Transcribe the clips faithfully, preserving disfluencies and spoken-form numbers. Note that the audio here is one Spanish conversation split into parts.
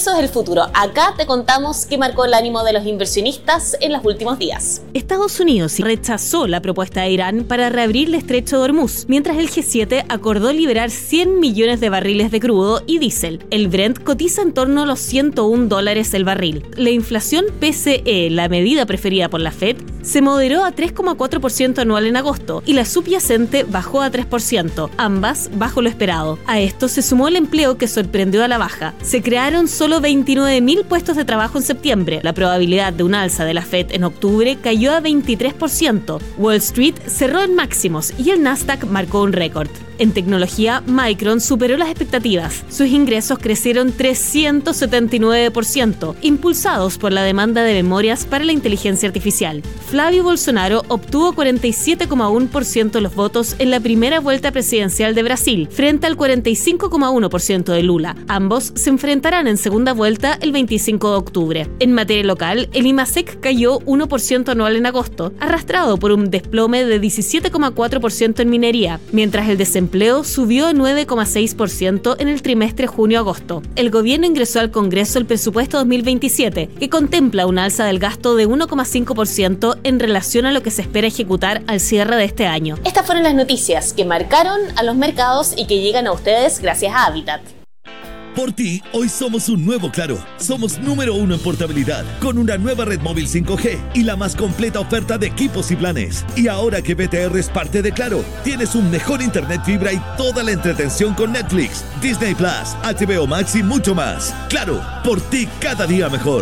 eso es el futuro. Acá te contamos qué marcó el ánimo de los inversionistas en los últimos días. Estados Unidos rechazó la propuesta de Irán para reabrir el estrecho de Hormuz, mientras el G siete acordó liberar cien millones de barriles de crudo y diésel. El Brent cotiza en torno a los ciento un dólares el barril. La inflación P C E, la medida preferida por la Fed, se moderó a tres coma cuatro por ciento anual en agosto y la subyacente bajó a tres por ciento, ambas bajo lo esperado. A esto se sumó el empleo que sorprendió a la baja. Se crearon solo veintinueve mil puestos de trabajo en septiembre. La probabilidad de un alza de la Fed en octubre cayó a veintitrés por ciento. Wall Street cerró en máximos y el Nasdaq marcó un récord. En tecnología, Micron superó las expectativas. Sus ingresos crecieron trescientos setenta y nueve por ciento, impulsados por la demanda de memorias para la inteligencia artificial. Flavio Bolsonaro obtuvo cuarenta y siete coma uno por ciento de los votos en la primera vuelta presidencial de Brasil, frente al cuarenta y cinco coma uno por ciento de Lula. Ambos se enfrentarán en segunda vuelta el veinticinco de octubre. En materia local, el IMASEC cayó uno por ciento anual en agosto, arrastrado por un desplome de diecisiete coma cuatro por ciento en minería, mientras el desempleo empleo subió a nueve coma seis por ciento en el trimestre junio-agosto. El gobierno ingresó al Congreso el presupuesto dos mil veintisiete, que contempla un alza del gasto de uno coma cinco por ciento en relación a lo que se espera ejecutar al cierre de este año. Estas fueron las noticias que marcaron a los mercados y que llegan a ustedes gracias a Habitat. Por ti, hoy somos un nuevo Claro. Somos número uno en portabilidad, con una nueva red móvil cinco G y la más completa oferta de equipos y planes. Y ahora que B T R es parte de Claro, tienes un mejor internet fibra y toda la entretención con Netflix, Disney Plus, H B O Max y mucho más. Claro, por ti cada día mejor.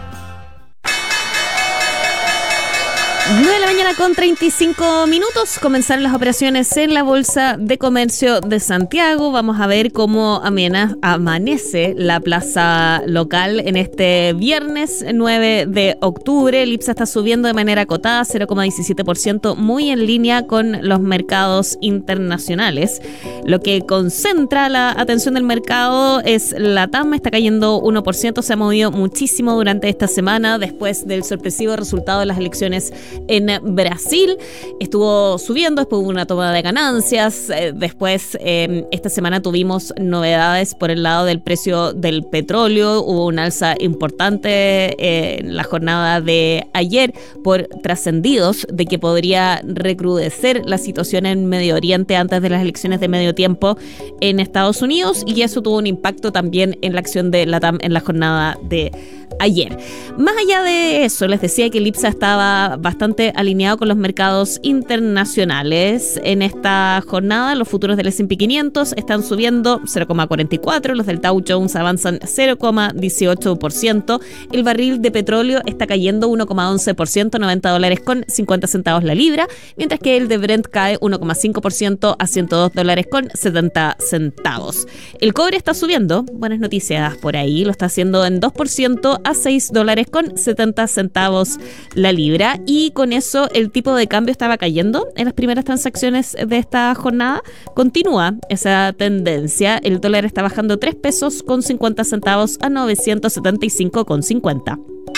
nueve de la mañana con treinta y cinco minutos. Comenzaron las operaciones en la Bolsa de Comercio de Santiago. Vamos a ver cómo amena, amanece la plaza local en este viernes nueve de octubre. El IPSA está subiendo de manera acotada, cero coma diecisiete por ciento, muy en línea con los mercados internacionales. Lo que concentra la atención del mercado es la T A M, está cayendo uno por ciento. Se ha movido muchísimo durante esta semana después del sorpresivo resultado de las elecciones en Brasil. Estuvo subiendo, después hubo una toma de ganancias, eh, después eh, esta semana tuvimos novedades por el lado del precio del petróleo, hubo una alza importante eh, en la jornada de ayer por trascendidos de que podría recrudecer la situación en Medio Oriente antes de las elecciones de medio tiempo en Estados Unidos, y eso tuvo un impacto también en la acción de la T A M en la jornada de ayer. Más allá de eso, les decía que el IPSA estaba bastante alineado con los mercados internacionales. En esta jornada, los futuros del ese and pe quinientos están subiendo cero coma cuarenta y cuatro, los del Dow Jones avanzan cero coma dieciocho por ciento, el barril de petróleo está cayendo uno coma once por ciento, noventa dólares con cincuenta centavos la libra, mientras que el de Brent cae uno coma cinco por ciento a ciento dos dólares con setenta centavos. El cobre está subiendo, buenas noticias por ahí, lo está haciendo en dos por ciento a seis dólares con setenta centavos la libra, y con eso el tipo de cambio estaba cayendo en las primeras transacciones de esta jornada. Continúa esa tendencia, el dólar está bajando tres pesos con cincuenta centavos a novecientos setenta y cinco con cincuenta.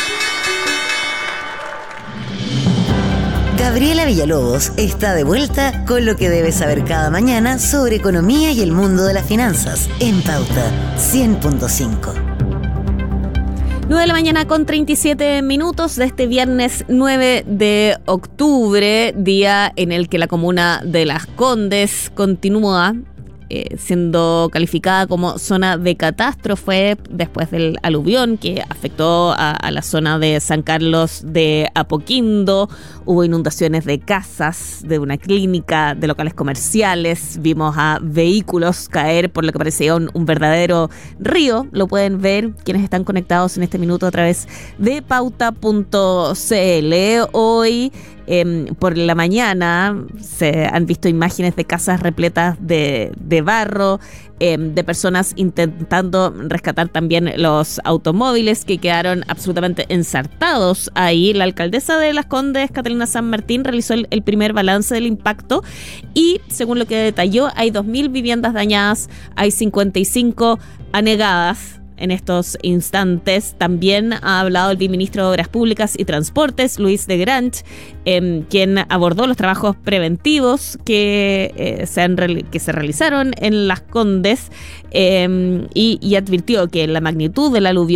Gabriela Villalobos está de vuelta con lo que debes saber cada mañana sobre economía y el mundo de las finanzas en Pauta cien punto cinco. nueve de la mañana con treinta y siete minutos de este viernes nueve de octubre, día en el que la comuna de Las Condes continúa Eh, siendo calificada como zona de catástrofe después del aluvión que afectó a, a la zona de San Carlos de Apoquindo. Hubo inundaciones de casas, de una clínica, de locales comerciales. Vimos a vehículos caer por lo que parecía un, un verdadero río. Lo pueden ver quienes están conectados en este minuto a través de pauta punto ce ele. Hoy Eh, por la mañana se han visto imágenes de casas repletas de, de barro, eh, de personas intentando rescatar también los automóviles que quedaron absolutamente ensartados ahí. La alcaldesa de Las Condes, Catalina San Martín, realizó el, el primer balance del impacto y, según lo que detalló, hay dos mil viviendas dañadas, hay cincuenta y cinco anegadas. En estos instantes también ha hablado el viceministro de Obras Públicas y Transportes, Luis de Granch, eh, quien abordó los trabajos preventivos que, eh, se, han, que se realizaron en Las Condes eh, y, y advirtió que la magnitud del aluvión